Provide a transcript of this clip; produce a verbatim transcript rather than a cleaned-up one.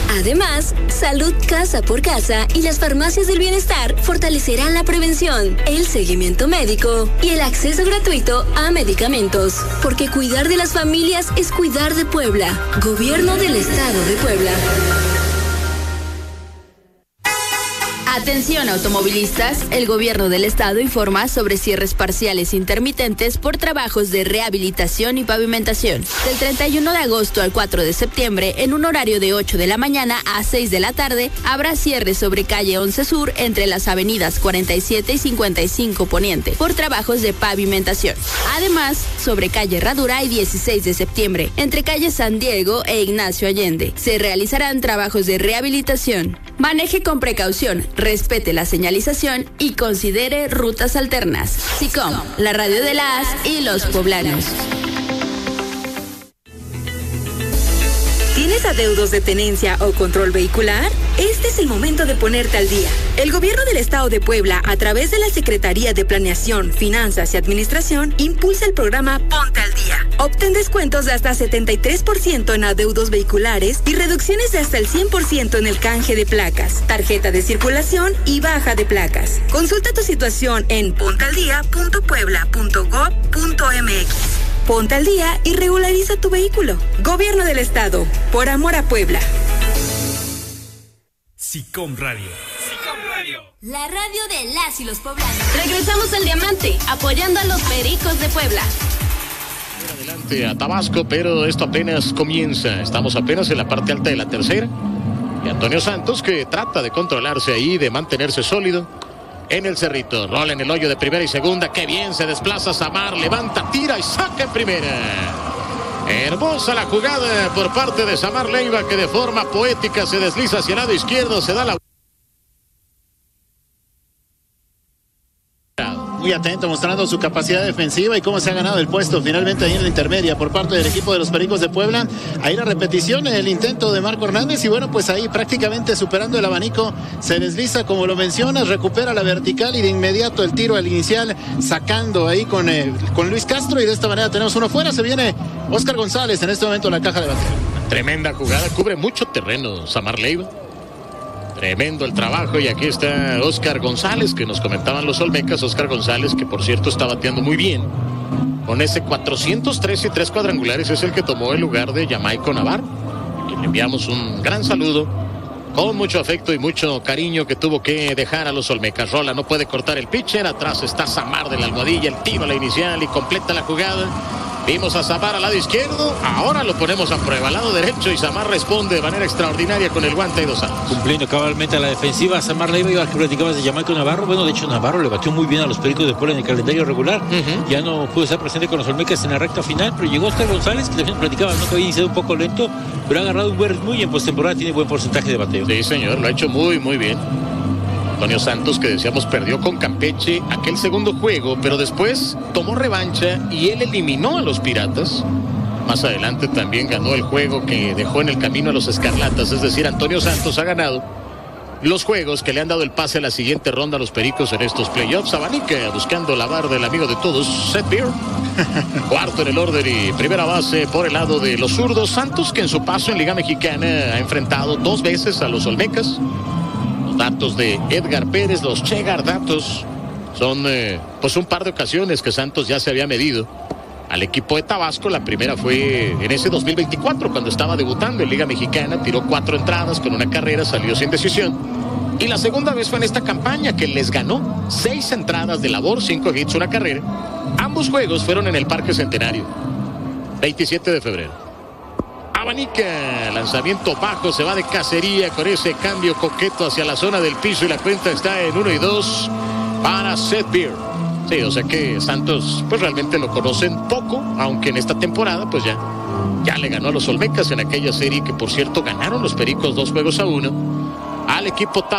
Además, Salud Casa por Casa y las farmacias del bienestar fortalecerán la prevención, el seguimiento médico y el acceso gratuito a medicamentos. Porque cuidar de las familias es cuidar de Puebla. Gobierno del Estado de Puebla. Atención automovilistas, el gobierno del estado informa sobre cierres parciales intermitentes por trabajos de rehabilitación y pavimentación. Del treinta y uno de agosto al cuatro de septiembre, en un horario de ocho de la mañana a seis de la tarde, habrá cierres sobre calle once Sur entre las avenidas cuarenta y siete y cincuenta y cinco Poniente por trabajos de pavimentación. Además, sobre calle Herradura y dieciséis de septiembre, entre calle San Diego e Ignacio Allende, se realizarán trabajos de rehabilitación. Maneje con precaución, respete la señalización y considere rutas alternas. SICOM, la radio de las y los poblanos. ¿Tienes adeudos de tenencia o control vehicular? Este es el momento de ponerte al día. El Gobierno del Estado de Puebla, a través de la Secretaría de Planeación, Finanzas y Administración, impulsa el programa Ponte al Día. Obtén descuentos de hasta setenta y tres por ciento en adeudos vehiculares y reducciones de hasta el cien por ciento en el canje de placas, tarjeta de circulación y baja de placas. Consulta tu situación en ponte al día punto puebla punto gob punto m x. Ponte al día y regulariza tu vehículo. Gobierno del Estado, por amor a Puebla. SICOM Radio. SICOM Radio. La radio de las y los poblanos. Regresamos al Diamante, apoyando a los Pericos de Puebla. Adelante a Tabasco, pero esto apenas comienza. Estamos apenas en la parte alta de la tercera. Y Antonio Santos, que trata de controlarse ahí, de mantenerse sólido en el cerrito. Rola en el hoyo de primera y segunda. Qué bien se desplaza Samar. Levanta, tira y saca en primera. Hermosa la jugada por parte de Samar Leiva, que de forma poética se desliza hacia el lado izquierdo. Se da la... Muy atento, mostrando su capacidad defensiva y cómo se ha ganado el puesto finalmente ahí en la intermedia por parte del equipo de los Pericos de Puebla. Ahí la repetición, el intento de Marco Hernández y bueno, pues ahí prácticamente superando el abanico, se desliza como lo mencionas, recupera la vertical y de inmediato el tiro al inicial, sacando ahí con, eh, con Luis Castro y de esta manera tenemos uno fuera. Se viene Oscar González en este momento en la caja de bateo. Tremenda jugada, cubre mucho terreno Samar Leiva. Tremendo el trabajo y aquí está Oscar González, que nos comentaban los Olmecas. Oscar González, que por cierto está bateando muy bien. Con ese cuatrocientos tres y tres cuadrangulares es el que tomó el lugar de Jamaico Navarro, a quien le enviamos un gran saludo con mucho afecto y mucho cariño, que tuvo que dejar a los Olmecas. Rola, no puede cortar el pitcher, atrás está Samar de la almohadilla, el tiro a la inicial y completa la jugada. Vimos a Samar al lado izquierdo, ahora lo ponemos a prueba al lado derecho y Samar responde de manera extraordinaria con el guante y dos años. Cumpliendo cabalmente a la defensiva, Samar Leiva, iba a que platicabas de Jamaico Navarro. Bueno, de hecho Navarro le batió muy bien a los Pericos de Puebla en el calendario regular. Uh-huh. Ya no pudo estar presente con los Olmecas en la recta final, pero llegó Oscar González, que también platicaba, ¿no?, que había iniciado un poco lento, pero ha agarrado un buen ritmo y en postemporada tiene buen porcentaje de bateo. Sí, señor, lo ha hecho muy, muy bien. Antonio Santos, que decíamos perdió con Campeche aquel segundo juego, pero después tomó revancha y él eliminó a los Piratas. Más adelante también ganó el juego que dejó en el camino a los Escarlatas. Es decir, Antonio Santos ha ganado los juegos que le han dado el pase a la siguiente ronda a los Pericos en estos playoffs. Abanica buscando la barra del amigo de todos, Seth Beer. Cuarto en el orden y primera base por el lado de los zurdos. Santos, que en su paso en Liga Mexicana ha enfrentado dos veces a los Olmecas. Datos de Edgar Pérez, los Chegar datos son eh, pues un par de ocasiones que Santos ya se había medido al equipo de Tabasco. La primera fue en ese dos mil veinticuatro, cuando estaba debutando en Liga Mexicana, tiró cuatro entradas con una carrera, salió sin decisión. Y la segunda vez fue en esta campaña, que les ganó seis entradas de labor, cinco hits, una carrera. Ambos juegos fueron en el Parque Centenario, veintisiete de febrero. Abanica, lanzamiento bajo, se va de cacería con ese cambio coqueto hacia la zona del piso y la cuenta está en uno y dos para Seth Beer. Sí, o sea que Santos pues realmente lo conocen poco, aunque en esta temporada pues ya, ya le ganó a los Olmecas en aquella serie que por cierto ganaron los Pericos dos juegos a uno al equipo